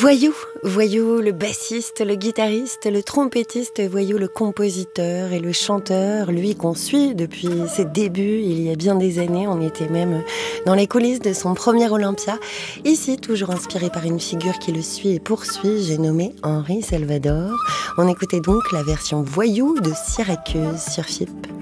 Voyou, Voyou, le bassiste, le guitariste, le trompettiste, Voyou, le compositeur et le chanteur, lui qu'on suit depuis ses débuts, il y a bien des années, on était même dans les coulisses de son premier Olympia. Ici, toujours inspiré par une figure qui le suit et poursuit, j'ai nommé Henri Salvador. On écoutait donc la version Voyou de Syracuse sur FIP.